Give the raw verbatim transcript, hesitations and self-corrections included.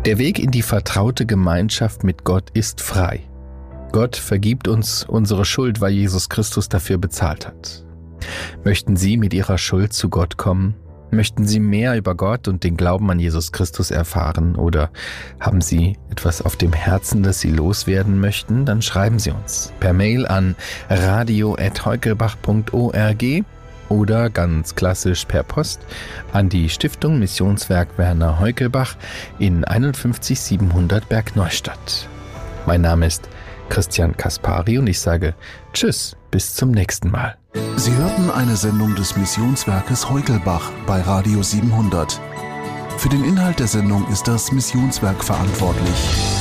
Der Weg in die vertraute Gemeinschaft mit Gott ist frei. Gott vergibt uns unsere Schuld, weil Jesus Christus dafür bezahlt hat. Möchten Sie mit Ihrer Schuld zu Gott kommen? Möchten Sie mehr über Gott und den Glauben an Jesus Christus erfahren? Oder haben Sie etwas auf dem Herzen, das Sie loswerden möchten? Dann schreiben Sie uns per Mail an radio at heukelbach punkt org oder ganz klassisch per Post an die Stiftung Missionswerk Werner Heukelbach in einundfünfzig siebenhundert Bergneustadt. Mein Name ist Christian Kaspari und ich sage Tschüss, bis zum nächsten Mal. Sie hörten eine Sendung des Missionswerkes Heukelbach bei Radio siebenhundert. Für den Inhalt der Sendung ist das Missionswerk verantwortlich.